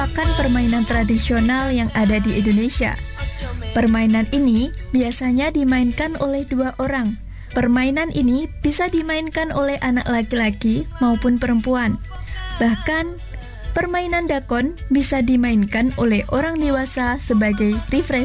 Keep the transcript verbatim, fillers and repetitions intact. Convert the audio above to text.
merupakan permainan tradisional yang ada di Indonesia. Permainan ini biasanya dimainkan oleh dua orang. Permainan ini bisa dimainkan oleh anak laki-laki maupun perempuan. Bahkan, permainan dakon bisa dimainkan oleh orang dewasa sebagai refreshing.